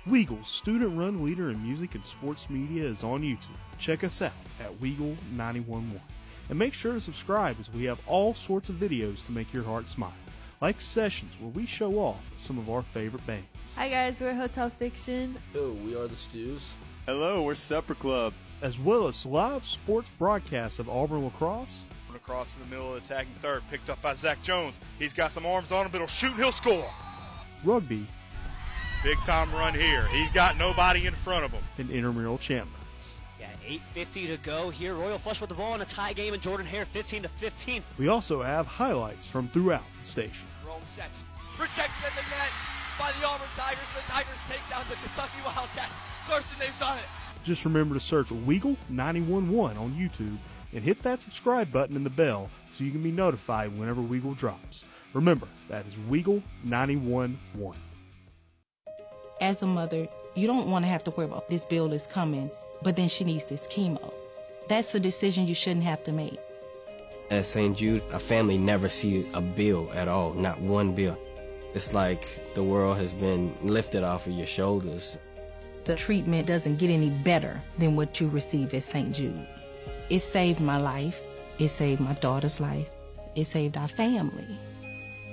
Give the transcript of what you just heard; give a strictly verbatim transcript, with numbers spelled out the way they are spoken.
Weagle's student-run leader in music and sports media is on YouTube. Check us out at Weagle nine one one. And make sure to subscribe as we have all sorts of videos to make your heart smile, like sessions where we show off some of our favorite bands. Hi guys, we're Hotel Fiction. Oh, we are the Stews. Hello, we're Supper Club. As well as live sports broadcasts of Auburn lacrosse. Across in the middle of the attacking third, picked up by Zach Jones. He's got some arms on him, but he'll shoot and he'll score. Rugby. Big time run here. He's got nobody in front of him. And intramural champions. Yeah, eight fifty to go here. Royal Flush with the ball in a tie game, and Jordan Hare fifteen to fifteen. We also have highlights from throughout the station. Rome sets. Protected at the net by the Auburn Tigers. The Tigers take down the Kentucky Wildcats. Carson, they've done it. Just remember to search Weagle nine one one on YouTube and hit that subscribe button and the bell so you can be notified whenever Weagle drops. Remember, that is Weagle nine one one. As a mother, you don't want to have to worry about this bill is coming, but then she needs this chemo. That's a decision you shouldn't have to make. At Saint Jude, a family never sees a bill at all, not one bill. It's like the world has been lifted off of your shoulders. The treatment doesn't get any better than what you receive at Saint Jude. It saved my life. It saved my daughter's life. It saved our family.